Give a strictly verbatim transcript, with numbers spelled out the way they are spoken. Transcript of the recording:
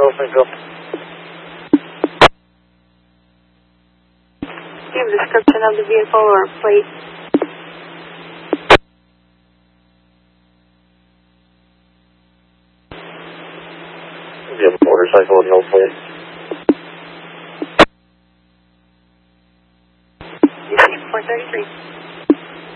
Central, Central. Do you have a description of the vehicle or plate? Do you have a motorcycle with no plate? four thirty-three.